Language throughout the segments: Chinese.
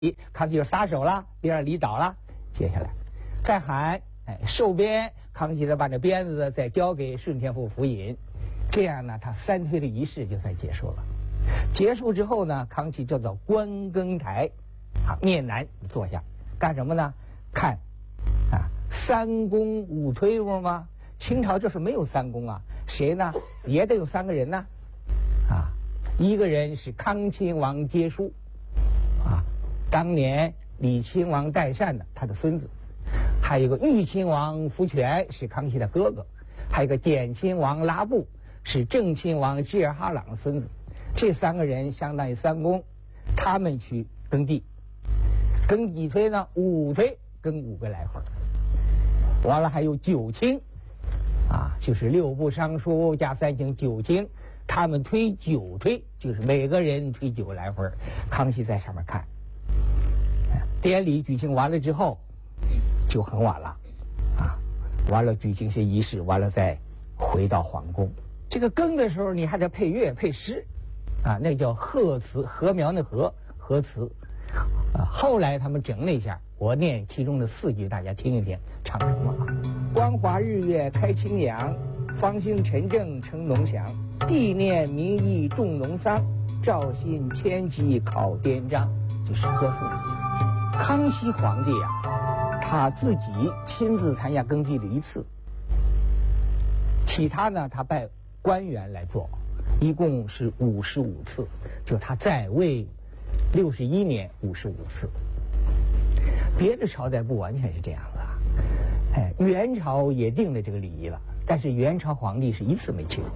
康熙就撒手了，第二礼倒了。接下来再喊收鞭，康熙再把这鞭子再交给顺天府府尹，这样呢，他三推的仪式就算结束了。结束之后呢，康熙叫做观庚台，面南坐下，干什么呢？看三公五推吗？清朝就是没有三公啊，谁呢？也得有三个人呢，一个人是康亲王接书，当年李亲王代善的他的孙子，还有一个豫亲王福全是康熙的哥哥，还有一个简亲王拉布是正亲王济尔哈朗的孙子，这三个人相当于三公，他们去耕地，耕几推呢？5推，耕5个来回。完了还有9卿，就是6部尚书加3卿9卿，他们推9推，就是每个人推9个来回。康熙在上面看，典礼举行完了之后就很晚了，完了举行些仪式，完了再回到皇宫。这个耕的时候你还得配乐配诗，那叫贺词，禾苗的禾词。后来他们整了一下，我念其中的4句，大家听一听，唱什么？光华日月开清阳，方兴陈政称农祥，地念民意种农桑，兆新千机考颠章，就是歌颂的意思。康熙皇帝他自己亲自参加耕地了1次，其他呢他拜官员来做，一共是55次，就他在位61年55次。别的朝代不完全是这样的，元朝也定了这个礼仪了，但是元朝皇帝是1次没去过。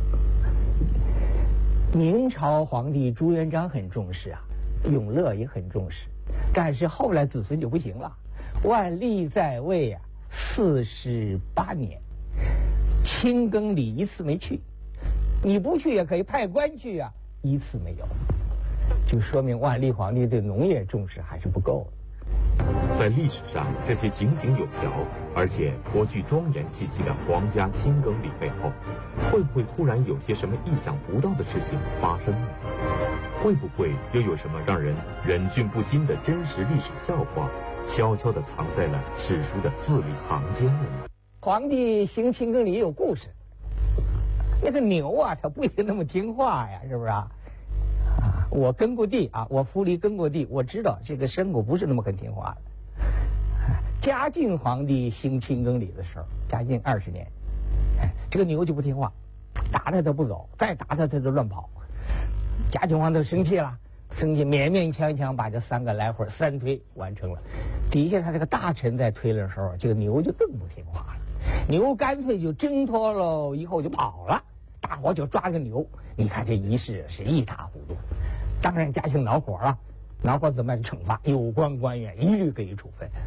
明朝皇帝朱元璋很重视永乐也很重视，但是后来子孙就不行了。万历在位48年，清耕礼1次没去，你不去也可以派官去1次没有，就说明万历皇帝对农业重视还是不够的。 在历史上，这些井井有条而且颇具庄严气息的皇家清耕礼背后，会不会突然有些什么意想不到的事情发生呢？会不会又有什么让人忍俊不禁的真实历史笑话，悄悄地藏在了史书的字里行间呢？ 皇帝行清耕礼也有故事，那个牛它不一定那么听话呀，是不是我耕过地我扶犁耕过地，我知道这个牲口不是那么很听话的。嘉靖皇帝行清耕礼的时候，嘉靖20年，这个牛就不听话，打它都不走，再打它它就乱跑。嘉靖皇帝生气了，勉勉强强把这3个来回3推完成了。底下他这个大臣在推的时候，这个牛就更不听话了，牛干脆就挣脱了以后就跑了，大伙就抓个牛。你看这仪式是一塌糊涂。当然嘉庆恼火了，恼火怎么惩罚？有关官员一律给予处分。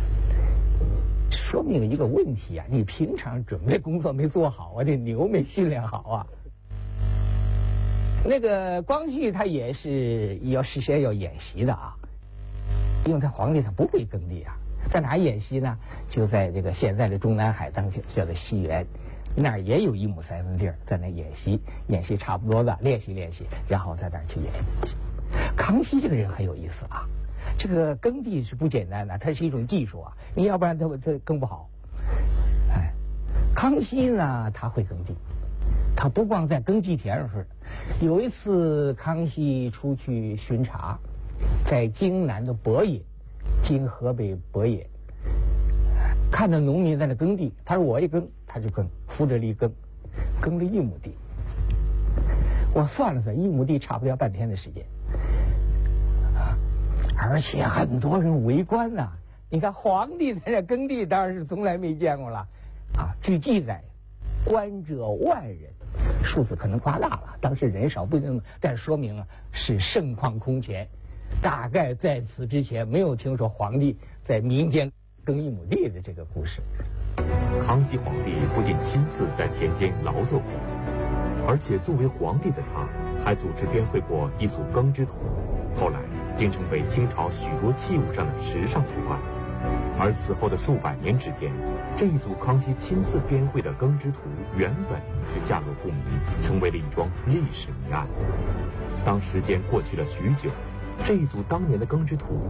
说明一个问题你平常准备工作没做好这牛没训练好那个光绪他也是事先要演习的因为他皇帝他不会耕地在哪演习呢？就在这个现在的中南海当叫做西园，那儿也有1亩3分地儿，在那演习差不多的练习，然后在那儿去演习。康熙这个人很有意思这个耕地是不简单的，它是一种技术你要不然它耕不好。康熙呢他会耕地，他不光在耕地田上是。有一次康熙出去巡查，在京南的博野，今河北博野，看到农民在那耕地，他说我一耕他就耕，扶着犁耕了1亩地。我算了算，1亩地差不多要半天的时间而且很多人围观你看皇帝在这耕地当然是从来没见过了据记载观者万人，数字可能夸大了，当时人少不一定，但说明是盛况空前。大概在此之前没有听说皇帝在民间耕1亩地的这个故事。 康熙皇帝不仅亲自在田间劳作过，而且作为皇帝的他还组织编绘过一组耕织图，后来竟成为清朝许多器物上的时尚图案。而此后的数百年之间，这一组康熙亲自编绘的耕织图原本却下落不明，成为了一桩历史谜案。当时间过去了许久， 这一组当年的耕织图